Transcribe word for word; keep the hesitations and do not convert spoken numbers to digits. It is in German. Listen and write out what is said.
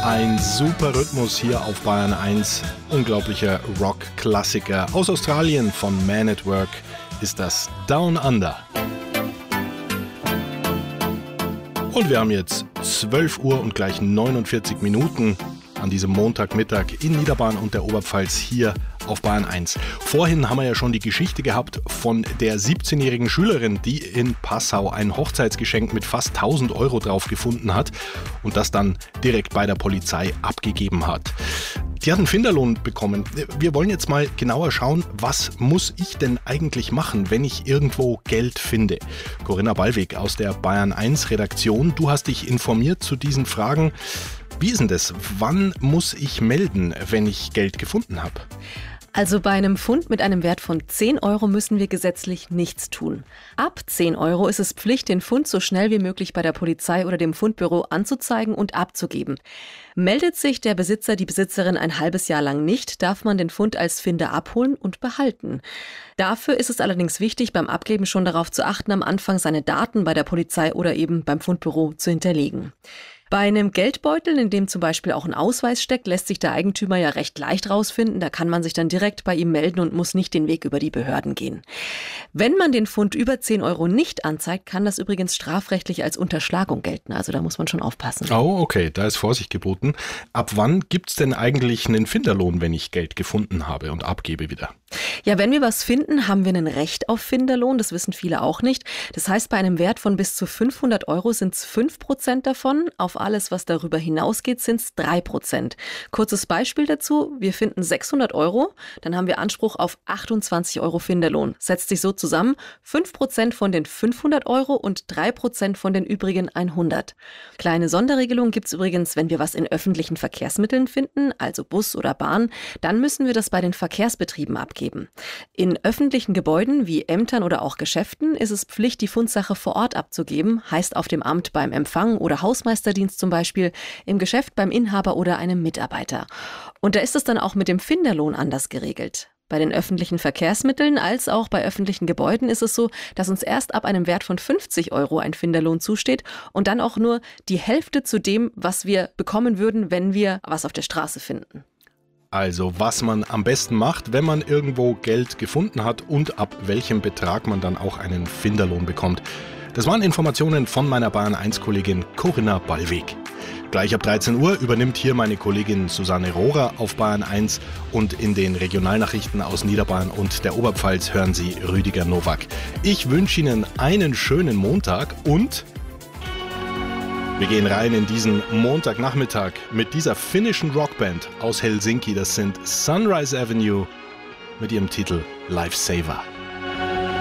Ein super Rhythmus hier auf Bayern eins. Unglaublicher Rock-Klassiker. Aus Australien von Man at Work ist das Down Under. Und wir haben jetzt zwölf Uhr und gleich neunundvierzig Minuten an diesem Montagmittag in Niederbayern und der Oberpfalz hier auf Bayern eins. Vorhin haben wir ja schon die Geschichte gehabt von der siebzehnjährigen Schülerin, die in Passau ein Hochzeitsgeschenk mit fast tausend Euro drauf gefunden hat und das dann direkt bei der Polizei abgegeben hat. Die hat einen Finderlohn bekommen. Wir wollen jetzt mal genauer schauen, was muss ich denn eigentlich machen, wenn ich irgendwo Geld finde? Corinna Ballweg aus der Bayern eins Redaktion, du hast dich informiert zu diesen Fragen. Wie ist denn das? Wann muss ich melden, wenn ich Geld gefunden habe? Also bei einem Fund mit einem Wert von zehn Euro müssen wir gesetzlich nichts tun. Ab zehn Euro ist es Pflicht, den Fund so schnell wie möglich bei der Polizei oder dem Fundbüro anzuzeigen und abzugeben. Meldet sich der Besitzer, die Besitzerin ein halbes Jahr lang nicht, darf man den Fund als Finder abholen und behalten. Dafür ist es allerdings wichtig, beim Abgeben schon darauf zu achten, am Anfang seine Daten bei der Polizei oder eben beim Fundbüro zu hinterlegen. Bei einem Geldbeutel, in dem zum Beispiel auch ein Ausweis steckt, lässt sich der Eigentümer ja recht leicht rausfinden. Da kann man sich dann direkt bei ihm melden und muss nicht den Weg über die Behörden gehen. Wenn man den Fund über zehn Euro nicht anzeigt, kann das übrigens strafrechtlich als Unterschlagung gelten. Also da muss man schon aufpassen. Oh, okay, da ist Vorsicht geboten. Ab wann gibt es denn eigentlich einen Finderlohn, wenn ich Geld gefunden habe und abgebe wieder? Ja, wenn wir was finden, haben wir ein Recht auf Finderlohn. Das wissen viele auch nicht. Das heißt, bei einem Wert von bis zu fünfhundert Euro sind es fünf Prozent davon. Auf alles, was darüber hinausgeht, sind es drei Prozent. Kurzes Beispiel dazu. Wir finden sechshundert Euro. Dann haben wir Anspruch auf achtundzwanzig Euro Finderlohn. Setzt sich so zusammen. fünf Prozent von den fünfhundert Euro und drei Prozent von den übrigen hundert. Kleine Sonderregelung gibt es übrigens, wenn wir was in öffentlichen Verkehrsmitteln finden, also Bus oder Bahn, dann müssen wir das bei den Verkehrsbetrieben abgeben. In öffentlichen Gebäuden wie Ämtern oder auch Geschäften ist es Pflicht, die Fundsache vor Ort abzugeben, heißt auf dem Amt beim Empfang oder Hausmeisterdienst zum Beispiel, im Geschäft beim Inhaber oder einem Mitarbeiter. Und da ist es dann auch mit dem Finderlohn anders geregelt. Bei den öffentlichen Verkehrsmitteln als auch bei öffentlichen Gebäuden ist es so, dass uns erst ab einem Wert von fünfzig Euro ein Finderlohn zusteht und dann auch nur die Hälfte zu dem, was wir bekommen würden, wenn wir was auf der Straße finden. Also was man am besten macht, wenn man irgendwo Geld gefunden hat und ab welchem Betrag man dann auch einen Finderlohn bekommt. Das waren Informationen von meiner Bayern eins Kollegin Corinna Ballweg. Gleich ab dreizehn Uhr übernimmt hier meine Kollegin Susanne Rohrer auf Bayern eins und in den Regionalnachrichten aus Niederbayern und der Oberpfalz hören Sie Rüdiger Nowak. Ich wünsche Ihnen einen schönen Montag und wir gehen rein in diesen Montagnachmittag mit dieser finnischen Rockband aus Helsinki. Das sind Sunrise Avenue mit ihrem Titel Lifesaver.